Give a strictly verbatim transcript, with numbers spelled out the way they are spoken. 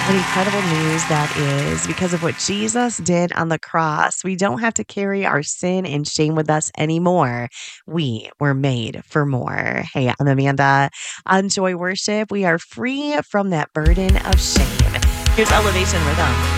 What incredible news that is because of what Jesus did on the cross. We don't have to carry our sin and shame with us anymore. We were made for more. Hey, I'm Amanda. On Joy Worship, we are free from that burden of shame. Here's Elevation Rhythm.